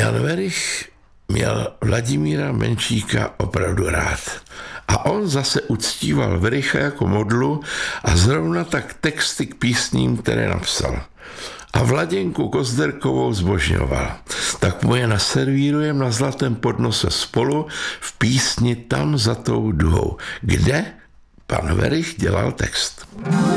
Jan Werich měl Vladimíra Menšíka opravdu rád. A on zase uctíval Wericha jako modlu a zrovna tak texty k písním, které napsal. A Vladěnku Kozderkovou zbožňoval. Tak mu je naservírujem na zlatém podnose spolu v písni Tam za tou duhou, kde pan Werich dělal text.